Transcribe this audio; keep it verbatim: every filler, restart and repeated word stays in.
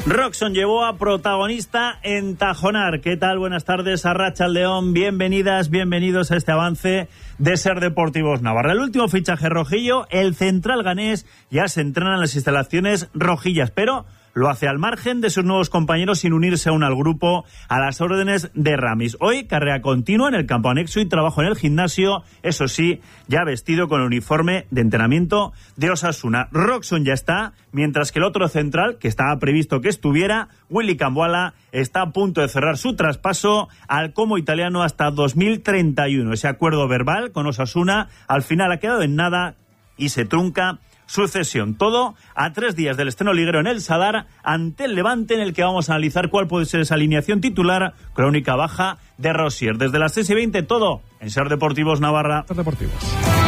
Roxon llevó a protagonista en Tajonar. ¿Qué tal? Buenas tardes, Arratsaldeon. Bienvenidas, bienvenidos a este avance de Ser Deportivos Navarra. El último fichaje rojillo, el central ganés, ya se entrena en las instalaciones rojillas, pero lo hace al margen de sus nuevos compañeros sin unirse aún al grupo a las órdenes de Ramis. Hoy, carrera continua en el campo anexo y trabajo en el gimnasio, eso sí, ya vestido con el uniforme de entrenamiento de Osasuna. Roxon ya está, mientras que el otro central, que estaba previsto que estuviera, Willy Camboala, está a punto de cerrar su traspaso al Como italiano hasta dos mil treinta y uno. Ese acuerdo verbal con Osasuna al final ha quedado en nada y se trunca su cesión. Todo a tres días del estreno liguero en el Sadar ante el Levante, en el que vamos a analizar cuál puede ser esa alineación titular, crónica baja de Rosier. Desde las seis y veinte, todo en Ser Deportivos Navarra. Ser Deportivos.